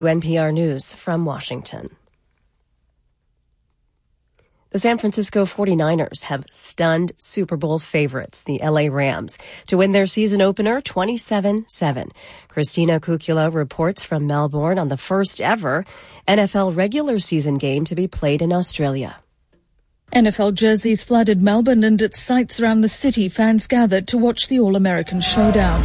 NPR News from Washington. The San Francisco 49ers have stunned Super Bowl favorites, the LA Rams, to win their season opener 27-7. Christina Kukula reports from Melbourne on the first ever NFL regular season game to be played in Australia. NFL jerseys flooded Melbourne and at sites around the city, fans gathered to watch the All-American showdown.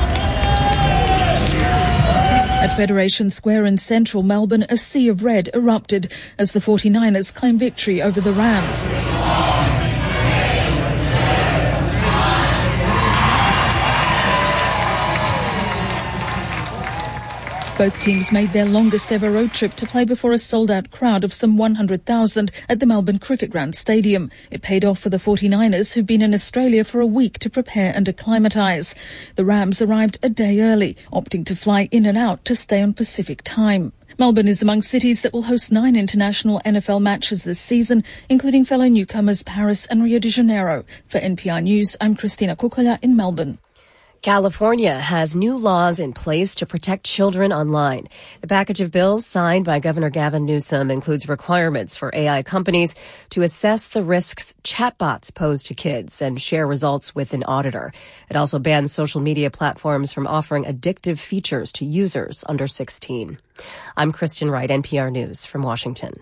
At Federation Square in central Melbourne, a sea of red erupted as the 49ers claim victory over the Rams. Both teams made their longest ever road trip to play before a sold-out crowd of some 100,000 at the Melbourne Cricket Ground Stadium. It paid off for the 49ers, who've been in Australia for a week to prepare and acclimatise. The Rams arrived a day early, opting to fly in and out to stay on Pacific time. Melbourne is among cities that will host 9 international NFL matches this season, including fellow newcomers Paris and Rio de Janeiro. For NPR News, I'm Christina Kukula in Melbourne. California has new laws in place to protect children online. The package of bills signed by Governor Gavin Newsom includes requirements for AI companies to assess the risks chatbots pose to kids and share results with an auditor. It also bans social media platforms from offering addictive features to users under 16. I'm Kristen Wright, NPR News from Washington.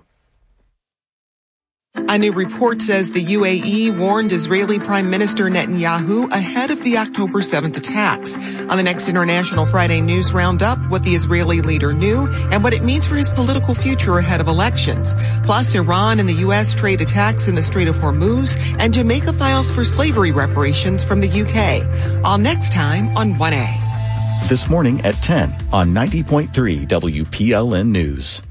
A new report says the UAE warned Israeli Prime Minister Netanyahu ahead of the October 7th attacks. On the next International Friday News Roundup, what the Israeli leader knew and what it means for his political future ahead of elections. Plus, Iran and the U.S. trade attacks in the Strait of Hormuz, and Jamaica files for slavery reparations from the UK. All next time on 1A. This morning at 10 on 90.3 WPLN News.